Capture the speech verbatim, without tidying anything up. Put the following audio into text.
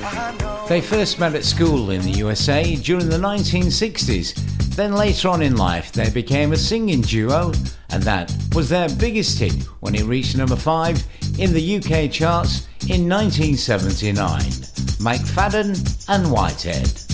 They first met at school in the U S A during the nineteen sixties. Then later on in life they became a singing duo, and that was their biggest hit when it reached number five in the U K charts in nineteen seventy-nine. McFadden and Whitehead.